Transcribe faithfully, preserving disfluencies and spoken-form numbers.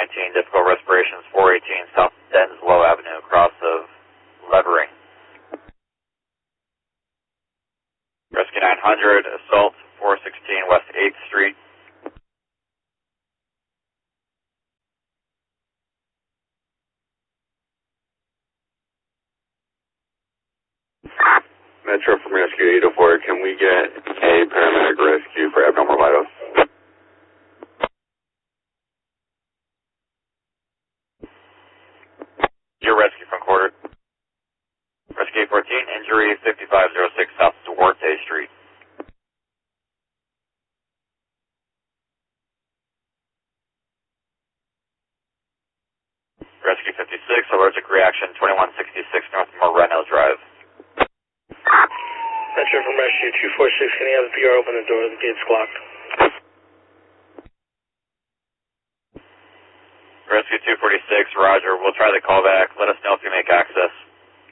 nineteen, difficult respirations, four eighteen, South Denslow Avenue, cross of Levering. Rescue nine hundred, assault, four sixteen West eighth Street. Metro from Rescue eight oh four, can we get a paramedic rescue for abnormal vitals? Your rescue from quarter. Rescue eight fourteen, injury fifty-five oh six South Duarte Street. Rescue fifty-six, allergic reaction, twenty-one sixty-six North Moreno Drive. Metro from Rescue two four six, can you have the P R open the door? The gate's locked. Rescue two forty-six, Roger.